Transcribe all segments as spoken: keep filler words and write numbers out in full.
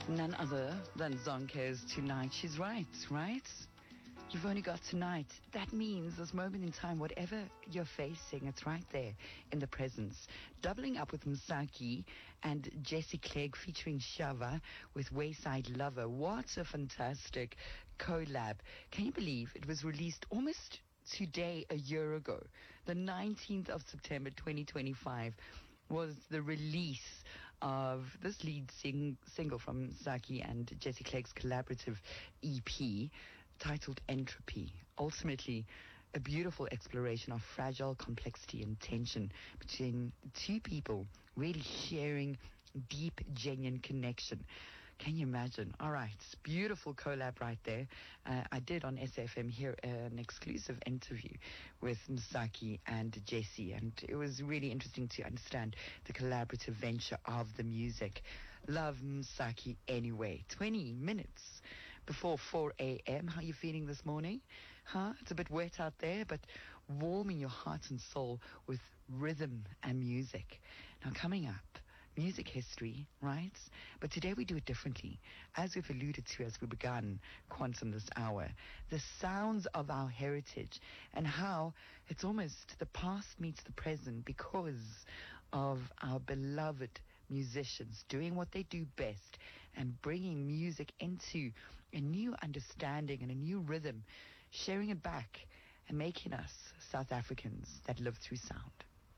None other than Zonke's Tonight. She's right, right? You've only got tonight. That means this moment in time, whatever you're facing, it's right there in the presence. Doubling up with Msaki and Jesse Clegg featuring Shava with Wayside Lover. What a fantastic collab. Can you believe it was released almost today, a year ago? The nineteenth of September, twenty twenty-five. Was the release of this lead sing- single from Msaki and Jesse Clegg's collaborative E P titled Entropy. Ultimately, a beautiful exploration of fragile complexity and tension between two people really sharing deep, genuine connection. Can you imagine? All right, beautiful collab right there. Uh, I did on S F M here uh, an exclusive interview with Msaki and Jesse, and it was really interesting to understand the collaborative venture of the music. Love Msaki anyway. twenty minutes before four a.m. How are you feeling this morning? Huh? It's a bit wet out there, but warm in your heart and soul with rhythm and music. Now coming up, music history, right? But today we do it differently. As we've alluded to as we began Quantum this hour, the sounds of our heritage and how it's almost the past meets the present because of our beloved musicians doing what they do best and bringing music into a new understanding and a new rhythm, sharing it back and making us South Africans that live through sound.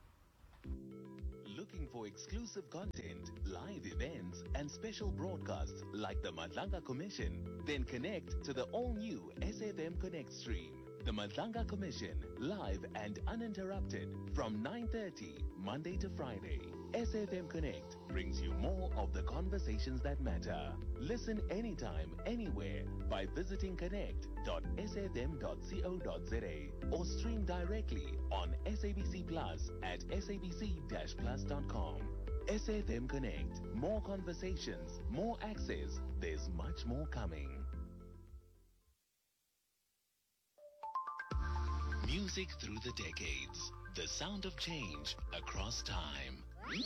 Looking for exclusive content, live events, and special broadcasts like the Madlanga Commission? Then connect to the all-new S F M Connect stream. The Madlanga Commission, live and uninterrupted from nine thirty, Monday to Friday. S F M Connect brings you more of the conversations that matter. Listen anytime, anywhere by visiting connect dot s f m dot co dot z a or stream directly on S A B C Plus at s a b c dash plus dot com. S F M Connect. More conversations, more access. There's much more coming. Music through the decades. The sound of change across time.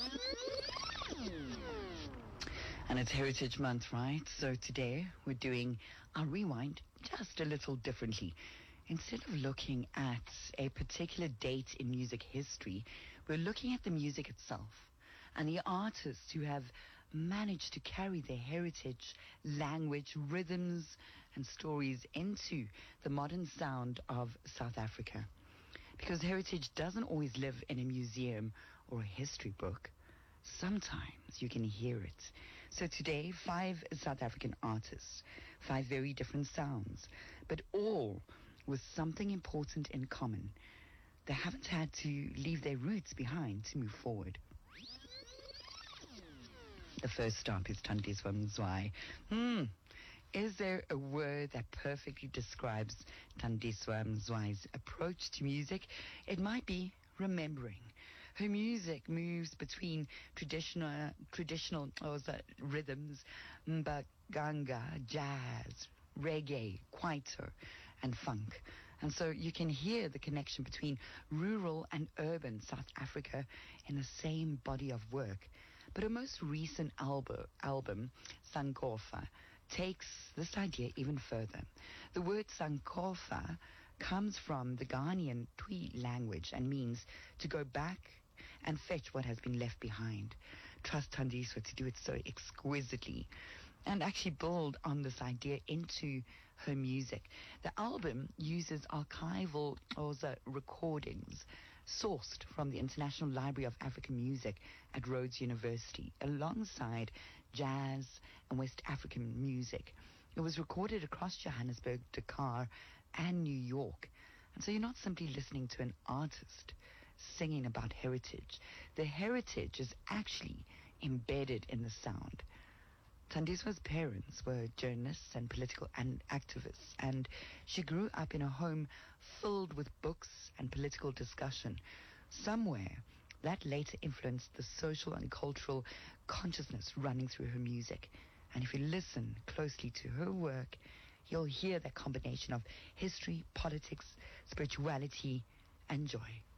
And it's Heritage Month, right? So today we're doing our rewind just a little differently. Instead of looking at a particular date in music history, we're looking at the music itself and the artists who have managed to carry their heritage, language, rhythms, and stories into the modern sound of South Africa. Because heritage doesn't always live in a museum or a history book. Sometimes you can hear it. So today, five South African artists, five very different sounds, but all with something important in common. They haven't had to leave their roots behind to move forward. The first stop is Thandiswa Mzwayi. Hmm. Is there a word that perfectly describes Thandiswa Mzwayi's approach to music? It might be remembering. Her music moves between traditional, traditional oh, that, rhythms, mbaganga, jazz, reggae, kwaito, and funk. And so you can hear the connection between rural and urban South Africa in the same body of work. But her most recent album, album Sankofa, takes this idea even further. The word Sankofa comes from the Ghanaian Twi language and means to go back and fetch what has been left behind. Trust Thandiswa to do it so exquisitely and actually build on this idea into her music. The album uses archival also recordings sourced from the International Library of African Music at Rhodes University alongside jazz and West African music. It was recorded across Johannesburg, Dakar, and New York. And so you're not simply listening to an artist singing about heritage. The heritage is actually embedded in the sound. Thandiswa's parents were journalists and political and activists, and she grew up in a home filled with books and political discussion. Somewhere, that later influenced the social and cultural consciousness running through her music. And if you listen closely to her work, you'll hear that combination of history, politics, spirituality, and joy.